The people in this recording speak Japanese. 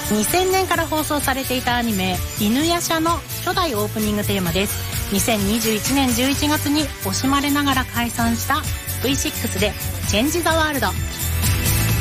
2000年から放送されていたアニメ犬夜叉の初代オープニングテーマです。2021年11月に惜しまれながら解散した V6 でチェンジ・ザ・ワールド。